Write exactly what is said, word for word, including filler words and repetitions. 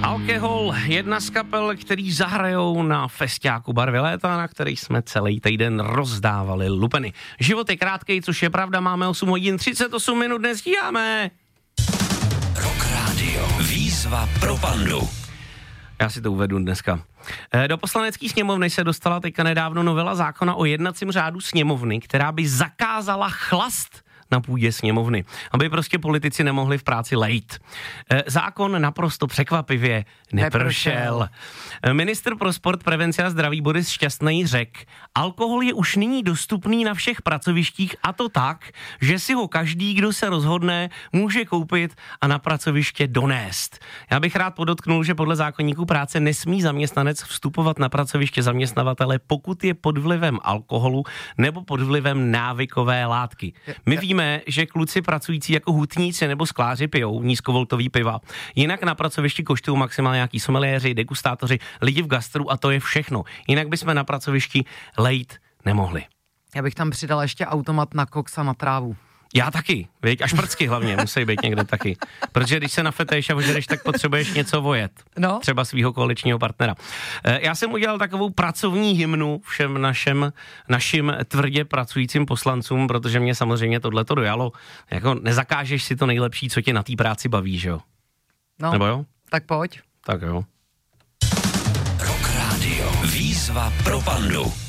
Alkohol, jedna z kapel, který zahrajou na festiáku Barvy léta, na který jsme celý týden rozdávali lupeny. Život je krátkej, což je pravda, máme osm hodin třicet osm minut, nestíháme. Rock Radio. Výzva pro pandu. Já si to uvedu dneska. Do poslanecké sněmovny se dostala teďka nedávno novela zákona o jednacím řádu sněmovny, která by zakázala chlast na půdě sněmovny, aby prostě politici nemohli v práci lejt. Zákon naprosto překvapivě neprošel. Ministr pro sport, prevenci a zdraví Boris Šťastný řekl, alkohol je už nyní dostupný na všech pracovištích a to tak, že si ho každý, kdo se rozhodne, může koupit a na pracoviště donést. Já bych rád podotknul, že podle zákoníku práce nesmí zaměstnanec vstupovat na pracoviště zaměstnavatele, pokud je pod vlivem alkoholu nebo pod vlivem návykové látky. My víme, že kluci pracující jako hutníci nebo skláři pijou nízkovoltový piva. Jinak na pracovišti koštují maximálně nějaký someliéři, degustátoři, lidi v gastru a to je všechno. Jinak bychom na pracovišti lejt nemohli. Já bych tam přidal ještě automat na koks a na trávu. Já taky, viď? A šprcky hlavně musí být někde taky. Protože když se nafetejš a ožereš, tak potřebuješ něco vojet. No. Třeba svýho koaličního partnera. Já jsem udělal takovou pracovní hymnu všem našem, našim tvrdě pracujícím poslancům, protože mě samozřejmě tohleto dojalo. Jako nezakážeš si to nejlepší, co tě na té práci baví, že jo? No, nebo jo? Tak pojď. Tak jo. Rock Radio. Výzva pro pandu.